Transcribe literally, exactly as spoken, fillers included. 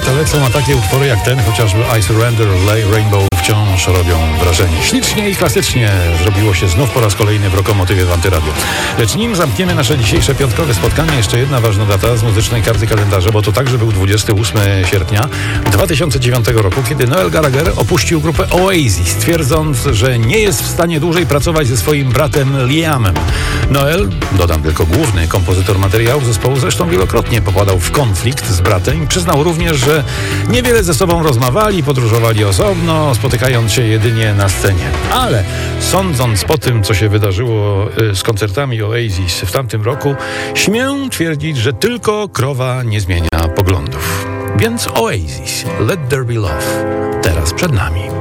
lata lecą, a takie utwory jak ten, chociażby I Surrender, Lay Rainbow, wciąż robią wrażenie. Ślicznie i klasycznie zrobiło się znów po raz kolejny w Rokomotywie w Antyradio. Lecz nim zamkniemy nasze dzisiejsze piątkowe spotkanie, jeszcze jedna ważna data z muzycznej karty kalendarza, bo to także był dwudziestego ósmego sierpnia dwa tysiące dziewiątego roku, kiedy Noel Gallagher opuścił grupę Oasis, twierdząc, że nie jest w stanie dłużej pracować ze swoim bratem Liamem. Noel, dodam tylko główny kompozytor materiałów zespołu, zresztą wielokrotnie popadał w konflikt z bratem i przyznał również, że niewiele ze sobą rozmawiali, podróżowali osobno, spotykając się jedynie na scenie. Ale sądząc po tym, co się wydarzyło z koncertami Oasis w tamtym roku, śmiem twierdzić, że tylko krowa nie zmienia poglądów. Więc Oasis, Let There Be Love, teraz przed nami.